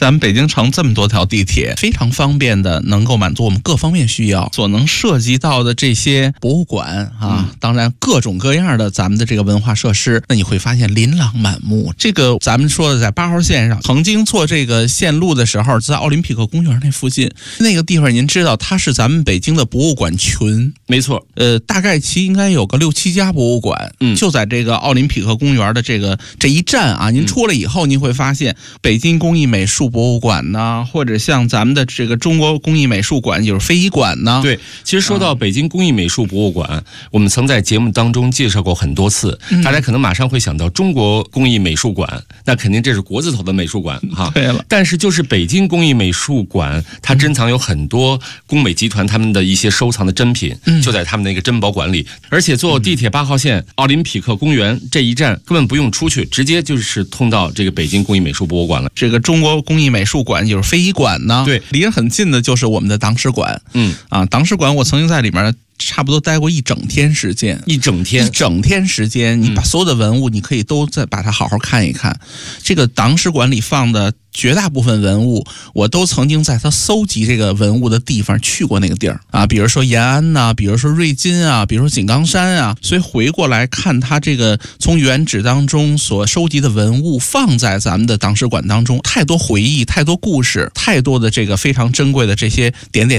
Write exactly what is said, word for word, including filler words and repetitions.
咱们北京城这么多条地铁，非常方便的能够满足我们各方面需要，所能涉及到的这些博物馆啊，嗯、当然各种各样的咱们的这个文化设施，那你会发现琳琅满目。这个咱们说的在八号线上，曾经做这个线路的时候，在奥林匹克公园那附近那个地方，您知道它是咱们北京的博物馆群， 没错， 呃，大概其应该有个六七家博物馆，嗯，就在这个奥林匹克公园的这个这一站啊，您出来以后，您会发现北京工艺美术博物馆呢，或者像咱们的这个中国工艺美术馆，就是非遗馆呢。 对，其实说到北京工艺美术博物馆，嗯、我们曾在节目当中介绍过很多次，嗯、大家可能马上会想到中国工艺美术馆，那肯定这是国字头的美术馆哈。 对了， 但是就是北京工艺美术馆，它珍藏有很多工美集团他们的一些收藏的珍品，嗯、就在他们那个珍宝馆里。而且坐地铁八号线奥林匹克公园这一站根本不用出去，直接就是通到这个北京工艺美术博物馆了。 这个中国工艺美术馆就是非遗馆呢， 对， 离得很近的就是我们的党史馆。嗯啊，党史馆我曾经在里面差不多待过一整天时间， 一整天， 一整天时间，你把所有的文物，你可以都再把它好好看一看。这个党史馆里放的绝大部分文物，我都曾经在他搜集这个文物的地方去过那个地儿啊，比如说延安呐、啊，比如说瑞金啊，比如说井冈山啊。所以回过来看他这个从原址当中所收集的文物，放在咱们的党史馆当中，太多回忆，太多故事，太多的这个非常珍贵的这些点点